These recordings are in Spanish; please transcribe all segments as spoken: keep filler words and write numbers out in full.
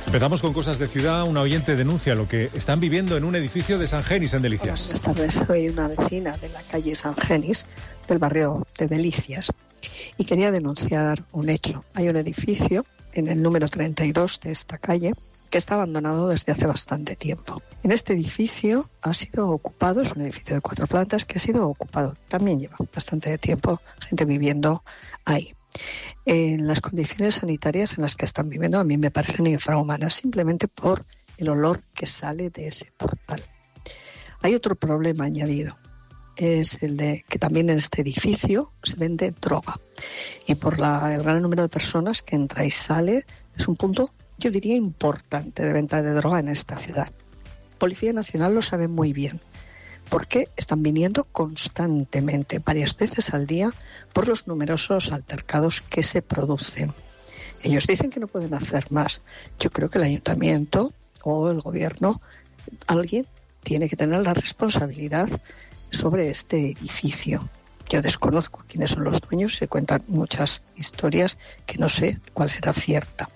Empezamos con cosas de ciudad. Una oyente denuncia lo que están viviendo en un edificio de San Genis, en Delicias. Buenas tardes, soy una vecina de la calle San Genis, del barrio de Delicias, y quería denunciar un hecho. Hay un edificio en el número treinta y dos de esta calle que está abandonado desde hace bastante tiempo. En este edificio ha sido ocupado, es un edificio de cuatro plantas que ha sido ocupado, también lleva bastante tiempo gente viviendo ahí. En las condiciones sanitarias en las que están viviendo a mí me parecen infrahumanas, simplemente por el olor que sale de ese portal. Hay otro problema añadido, es el de que también en este edificio se vende droga, y por la, el gran número de personas que entra y sale es un punto, yo diría, importante de venta de droga en esta ciudad. Policía Nacional lo sabe muy bien, porque están viniendo constantemente, varias veces al día, por los numerosos altercados que se producen. Ellos dicen que no pueden hacer más. Yo creo que el ayuntamiento o el gobierno, alguien tiene que tener la responsabilidad sobre este edificio. Yo desconozco quiénes son los dueños, se cuentan muchas historias que no sé cuál será cierta.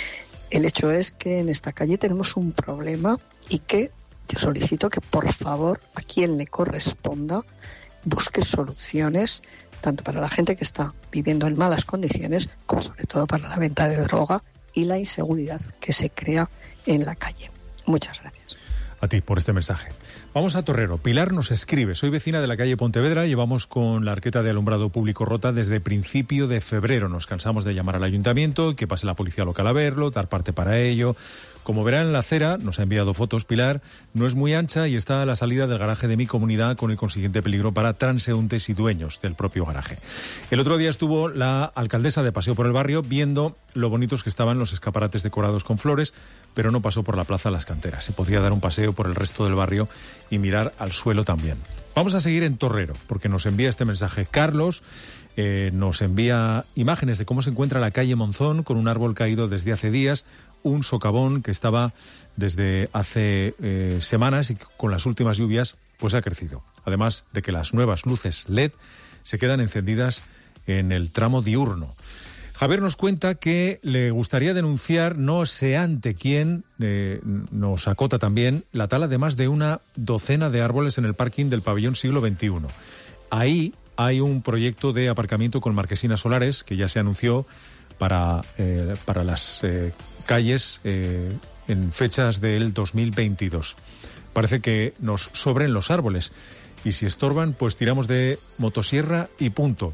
El hecho es que en esta calle tenemos un problema y que yo solicito que, por favor, a quien le corresponda, busque soluciones, tanto para la gente que está viviendo en malas condiciones, como sobre todo para la venta de droga y la inseguridad que se crea en la calle. Muchas gracias. A ti por este mensaje. Vamos a Torrero. Pilar nos escribe: soy vecina de la calle Pontevedra, llevamos con la arqueta de alumbrado público rota desde principio de febrero. Nos cansamos de llamar al ayuntamiento, que pase la policía local a verlo, dar parte para ello. Como verán, la acera, nos ha enviado fotos Pilar, no es muy ancha y está a la salida del garaje de mi comunidad, con el consiguiente peligro para transeúntes y dueños del propio garaje. El otro día estuvo la alcaldesa de paseo por el barrio viendo lo bonitos que estaban los escaparates decorados con flores, pero no pasó por la plaza Las Canteras. Se podía dar un paseo por el resto del barrio y mirar al suelo también. Vamos a seguir en Torrero, porque nos envía este mensaje Carlos. Eh, nos envía imágenes de cómo se encuentra la calle Monzón, con un árbol caído desde hace días, un socavón que estaba desde hace eh, semanas y con las últimas lluvias pues ha crecido. Además de que las nuevas luces L E D se quedan encendidas en el tramo diurno. Javier nos cuenta que le gustaría denunciar, no sé ante quién, eh, nos acota también, la tala de más de una docena de árboles en el parking del pabellón siglo veintiuno. Ahí hay un proyecto de aparcamiento con marquesinas solares que ya se anunció para, eh, para las eh, calles eh, en fechas del dos mil veintidós. Parece que nos sobren los árboles y si estorban, pues tiramos de motosierra y punto.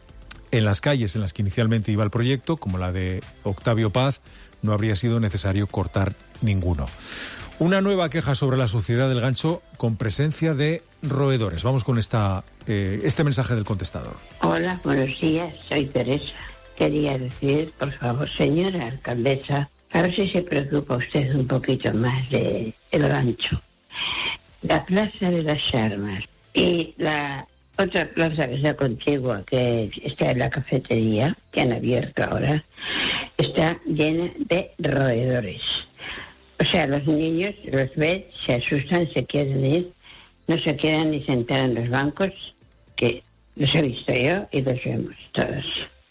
En las calles en las que inicialmente iba el proyecto, como la de Octavio Paz, no habría sido necesario cortar ninguno. Una nueva queja sobre la Sociedad del Gancho con presencia de roedores. Vamos con esta eh, este mensaje del contestador. Hola, buenos días, soy Teresa. Quería decir, por favor, señora alcaldesa, a ver si se preocupa usted un poquito más de el Gancho. La Plaza de las Armas y la otra plaza que está contigua, que está en la cafetería, que han abierto ahora, está llena de roedores. O sea, los niños los ven, se asustan, se quieren ir, no se quedan ni sentar en los bancos, que los he visto yo y los vemos todos.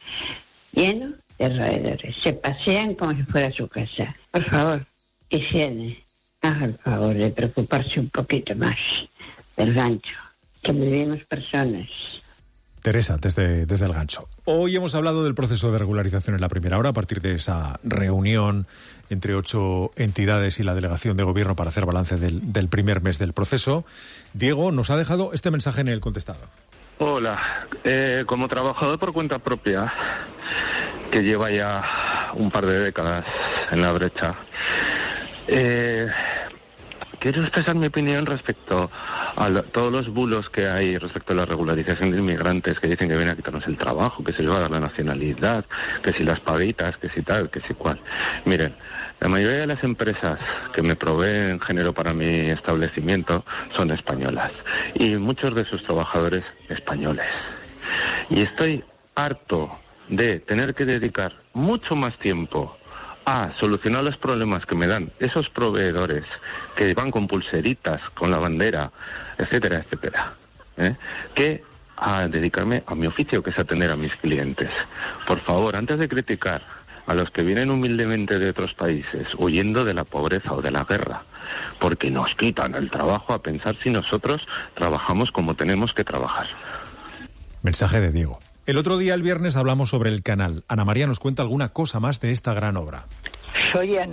Lleno de roedores. Se pasean como si fuera su casa. Por favor, higiene, haga el favor de preocuparse un poquito más del Gancho, que vivimos personas. Teresa, desde, desde el Gancho. Hoy hemos hablado del proceso de regularización en la primera hora, a partir de esa reunión entre ocho entidades y la delegación de gobierno para hacer balance del, del primer mes del proceso. Diego nos ha dejado este mensaje en el contestador. Hola, eh, como trabajador por cuenta propia, que lleva ya un par de décadas en la brecha, eh, quiero expresar mi opinión respecto a lo, todos los bulos que hay respecto a la regularización de inmigrantes, que dicen que vienen a quitarnos el trabajo, que se les va a dar la nacionalidad, que si las paguitas, que si tal, que si cual. Miren, la mayoría de las empresas que me proveen género para mi establecimiento son españolas y muchos de sus trabajadores españoles. Y estoy harto de tener que dedicar mucho más tiempo a solucionar los problemas que me dan esos proveedores que van con pulseritas, con la bandera, etcétera, etcétera, ¿eh? que a dedicarme a mi oficio, que es atender a mis clientes. Por favor, antes de criticar a los que vienen humildemente de otros países, huyendo de la pobreza o de la guerra, porque nos quitan el trabajo, a pensar si nosotros trabajamos como tenemos que trabajar. Mensaje de Diego. El otro día, el viernes, hablamos sobre el canal. Ana María nos cuenta alguna cosa más de esta gran obra. Soy Ana.